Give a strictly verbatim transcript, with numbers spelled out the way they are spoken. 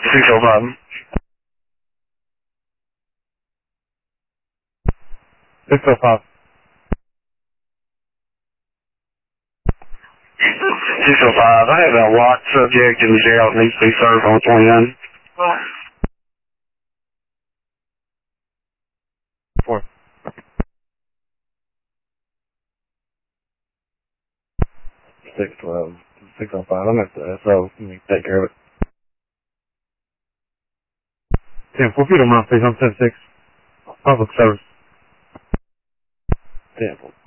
six oh five. six oh five. six oh five, I have a locked subject in the jail that needs to be served on twenty-nine. Four. six twelve. six oh five. I'm at the S O. Let me take care of it. ten four feet on my face. I'm ten six. Public service. ten four.